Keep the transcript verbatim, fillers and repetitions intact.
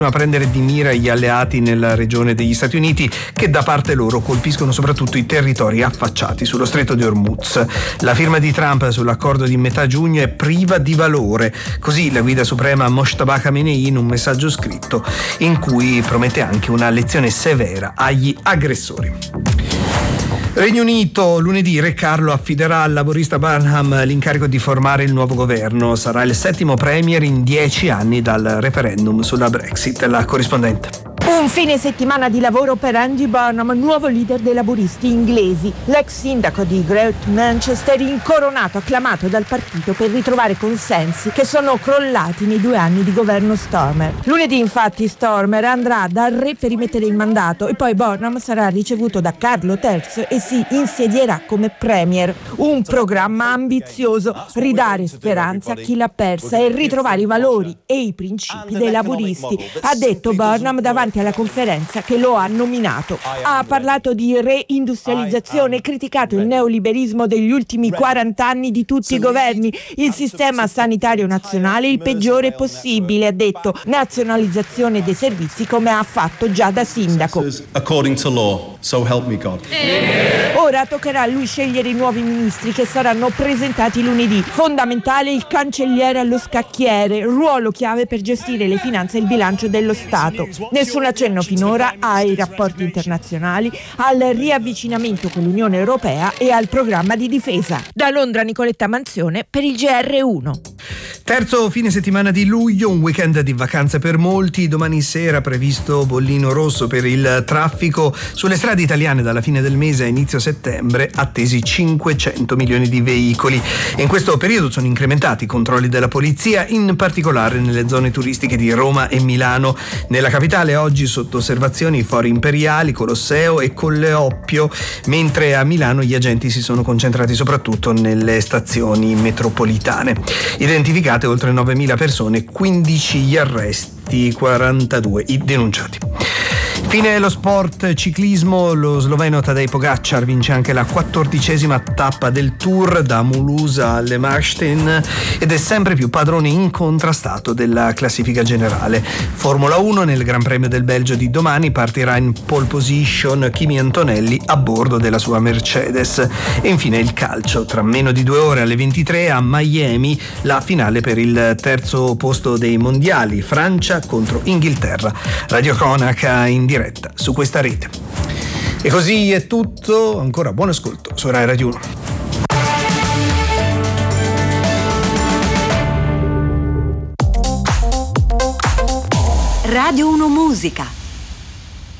a prendere di mira gli alleati nella regione degli Stati Uniti, che da parte loro colpiscono soprattutto i territori affacciati sullo stretto di Hormuz. La firma di Trump sull'accordo di metà giugno è priva di valore, così la guida suprema Mojtaba Khamenei in un messaggio scritto in cui promette anche una lezione severa agli aggressori. Regno Unito, lunedì Re Carlo affiderà al laburista Burnham l'incarico di formare il nuovo governo. Sarà il settimo premier in dieci anni dal referendum sulla Brexit. La corrispondente. Un fine settimana di lavoro per Andy Burnham, nuovo leader dei laburisti inglesi. L'ex sindaco di Great Manchester, incoronato, acclamato dal partito per ritrovare consensi che sono crollati nei due anni di governo Starmer. Lunedì infatti Starmer andrà dal re per rimettere il mandato e poi Burnham sarà ricevuto da Carlo terzo e si insedierà come premier. Un programma ambizioso: ridare speranza a chi l'ha persa e ritrovare i valori e i principi dei laburisti, ha detto Burnham davanti alla conferenza che lo ha nominato. Ha parlato di reindustrializzazione e criticato il neoliberismo degli ultimi quaranta anni di tutti i governi. Il sistema sanitario nazionale è il peggiore possibile, ha detto. Nazionalizzazione dei servizi come ha fatto già da sindaco. Ora toccherà a lui scegliere i nuovi ministri che saranno presentati lunedì. Fondamentale il cancelliere allo scacchiere, ruolo chiave per gestire le finanze e il bilancio dello Stato. Nessun accenno finora ai rapporti internazionali, al riavvicinamento con l'Unione Europea e al programma di difesa. Da Londra Nicoletta Manzione per il G R uno. Terzo fine settimana di luglio, un weekend di vacanze per molti. Domani sera previsto bollino rosso per il traffico sulle strade italiane dalla fine del mese a inizio settembre, attesi cinquecento milioni di veicoli. In questo periodo sono incrementati i controlli della polizia, in particolare nelle zone turistiche di Roma e Milano. Nella capitale oggi sotto osservazione i fori imperiali, Colosseo e Colle Oppio, mentre a Milano gli agenti si sono concentrati soprattutto nelle stazioni metropolitane. Identificate oltre novemila persone, quindici gli arresti, quarantadue i denunciati. Fine lo sport ciclismo, lo sloveno Tadej Pogačar vince anche la quattordicesima tappa del Tour da Mulhouse a Le Marstein ed è sempre più padrone incontrastato della classifica generale. Formula uno, nel Gran Premio del Belgio di domani partirà in pole position Kimi Antonelli a bordo della sua Mercedes. E infine il calcio, tra meno di due ore alle ventitré a Miami la finale per il terzo posto dei mondiali, Francia contro Inghilterra. Radio Cronaca in diretta su questa rete. E così è tutto, ancora buon ascolto su Rai Radio uno. Radio uno Musica.